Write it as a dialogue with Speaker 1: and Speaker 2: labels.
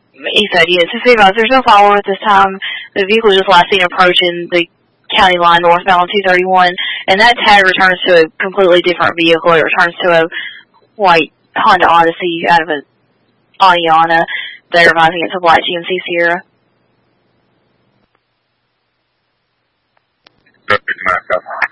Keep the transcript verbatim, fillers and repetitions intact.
Speaker 1: He said, yes, his advisor, there's no follower at this time. The vehicle just last seen approaching the county line northbound on two thirty-one, and that tag returns to a completely different vehicle. It returns to a white Honda Odyssey out of an Ayana. They're advising it's a black G M C Sierra.
Speaker 2: Perfect,